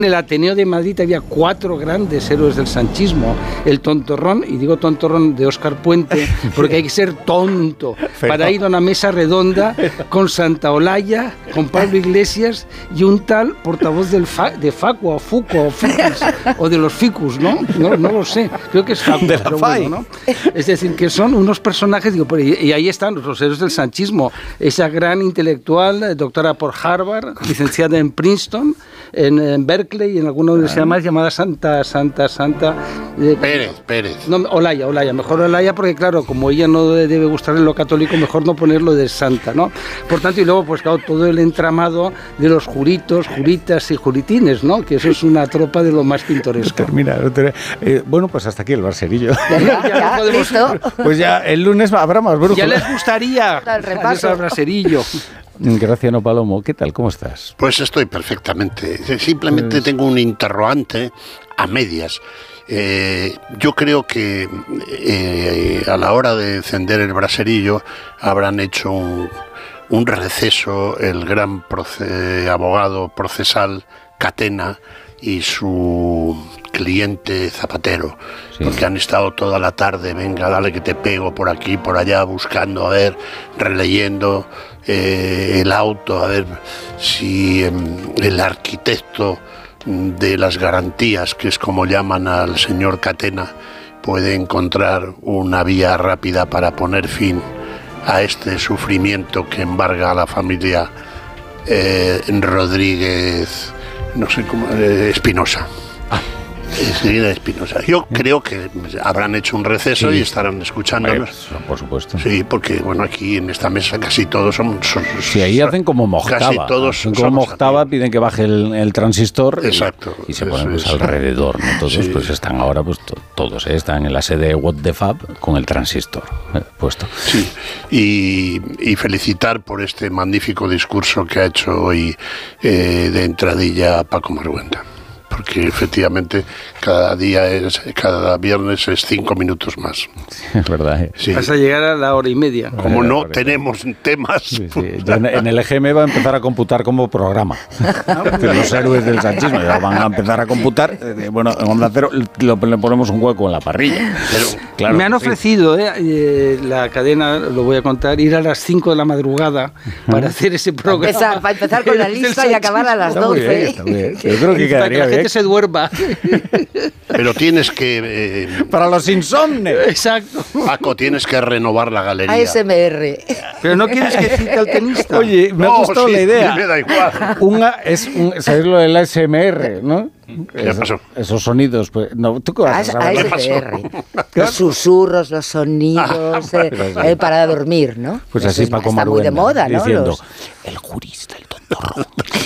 En el Ateneo de Madrid había 4 grandes héroes del sanchismo. El tontorrón, y digo tontorrón de Óscar Puente, porque hay que ser tonto para ir a una mesa redonda con Santa Olaya, con Pablo Iglesias y un tal portavoz de Facua, o Fuco, o Ficus, o de los Ficus, ¿no? No lo sé, creo que es Facua, de la pero FAI. bueno, ¿no? Es decir, que son unos personajes, digo, y ahí están los héroes del sanchismo. Esa gran intelectual, doctora por Harvard, licenciada en Princeton, en Berkeley y en alguna universidad más llamada Santa Pérez. No, Olaya, mejor Olaya, porque claro, como ella no debe gustarle lo católico, mejor no ponerlo de santa, ¿no? Por tanto, y luego, pues claro, todo el entramado de los juritos, juritas y juritines, ¿no? Que eso es una tropa de lo más pintoresco. Termina. Bueno, pues hasta aquí el Barcerillo. Ya, listo. Pues ya el lunes habrá más brújula. Ya les gustaría El repaso. al braserillo. Graciano Palomo, ¿qué tal? ¿Cómo estás? Pues estoy perfectamente. Simplemente tengo un interrogante a medias. Yo creo que a la hora de encender el braserillo habrán hecho un receso el gran abogado procesal Catena y su cliente Zapatero, sí, porque han estado toda la tarde, venga, dale que te pego por aquí, por allá, buscando, a ver, releyendo el auto, a ver si el arquitecto de las garantías, que es como llaman al señor Catena, puede encontrar una vía rápida para poner fin a este sufrimiento que embarga a la familia Rodríguez, no sé cómo, Espinosa. Espinosa. Yo creo que habrán hecho un receso, sí, y estarán escuchándonos. Por supuesto. Sí, porque bueno, aquí en esta mesa casi todos son sí, ahí hacen como Mojtaba. Casi todos hacen como Mojtaba, piden que baje el transistor. Exacto. Y se ponen pues alrededor, ¿no? Todos sí, pues están ahora, pues todos están en la sede de What the Fab con el transistor puesto. Sí, y felicitar por este magnífico discurso que ha hecho hoy de entradilla Paco Marguenda. Porque efectivamente cada viernes es 5 minutos más. Es verdad. Sí. Vas a llegar a la 1:30. Como no tenemos temas. Sí, sí. Yo en el EGM va a empezar a computar como programa. Los héroes del sanchismo ya van a empezar a computar. Bueno, en Onda Cero le ponemos un hueco en la parrilla. Pero, claro, me han ofrecido, la cadena, lo voy a contar, ir a las 5 de la madrugada para hacer ese programa. Para empezar con la lista y acabar a las 12. Está muy bien. Yo creo que quedaría bien. Que se duerma. Pero tienes que... para los insomnes. Exacto. Paco, tienes que renovar la galería. ASMR. Pero no quieres que cite al tenista. Oye, me ha gustado la idea. Me da igual. ¿Sabes lo del ASMR, no? ¿Qué pasó? Esos sonidos, pues, no, ¿tú qué vas a saber? ASMR. Los susurros, los sonidos para dormir, ¿no? Pues así Paco Marguenda. Está muy de moda, ¿no? Diciendo, el jurista, el tontorrón,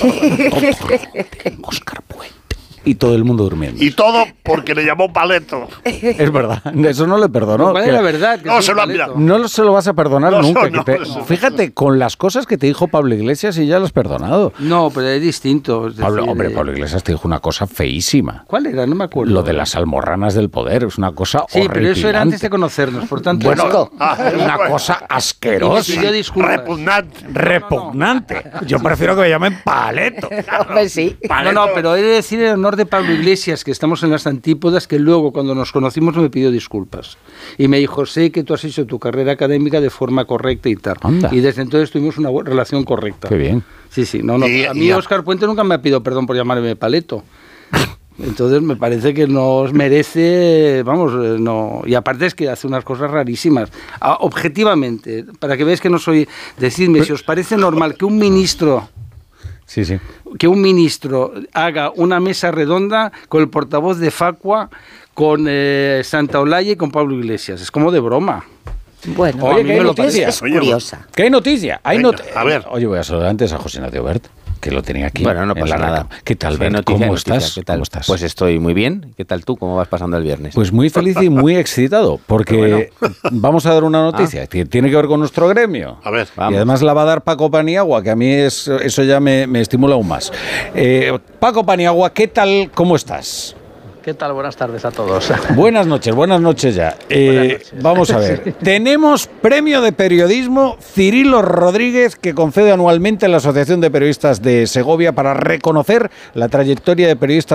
Óscar Puente. Y todo el mundo durmiendo. Y todo porque le llamó paleto. Es verdad, eso no le perdonó. ¿Cuál es la verdad? No se lo han mirado. No se lo vas a perdonar No, nunca. no, Fíjate, con las cosas que te dijo Pablo Iglesias y ya lo has perdonado. No, pero es distinto. Es decir, Pablo Iglesias te dijo una cosa feísima. ¿Cuál era? No me acuerdo. Lo de las almorranas del poder, es una cosa horripilante. Sí, pero eso era antes de conocernos, por tanto... Bueno, una cosa asquerosa. Y pidió disculpas. Repugnante. Yo prefiero que me llamen paleto. Pues sí. No, pero he de decir en honor de Pablo Iglesias, que estamos en las antípodas, que luego cuando nos conocimos me pidió disculpas. Y me dijo, sé que tú has hecho tu carrera académica de forma correcta y tal. Anda. Y desde entonces tuvimos una relación correcta. Qué bien. Sí, no. A mí Óscar Puente nunca me ha pedido perdón por llamarme paleto. Entonces me parece que nos merece, no. Y aparte es que hace unas cosas rarísimas. Objetivamente, para que veáis que no soy... Decidme, si os parece normal que un ministro... Sí. Que un ministro haga una mesa redonda con el portavoz de Facua, con Santa Olaya y con Pablo Iglesias. Es como de broma. Bueno, oye, ¿qué noticia? Es curiosa. ¿Qué hay noticia? A ver. Oye, voy a saludar antes a José Ignacio Bert, que lo tenía aquí. Bueno, no pasa nada. ¿Qué tal, Bert? Noticia, ¿Cómo noticia, estás? ¿Qué tal? ¿Cómo estás? Pues estoy muy bien. ¿Qué tal tú? ¿Cómo vas pasando el viernes? Pues muy feliz y muy excitado, porque vamos a dar una noticia que tiene que ver con nuestro gremio. A ver, Y además la va a dar Paco Paniagua, que a mí eso ya me estimula aún más. Paco Paniagua, ¿qué tal? ¿Cómo estás? ¿Qué tal? Buenas tardes a todos. Buenas noches ya. Buenas noches. Vamos a ver. Tenemos premio de periodismo Cirilo Rodríguez que concede anualmente la Asociación de Periodistas de Segovia para reconocer la trayectoria de periodistas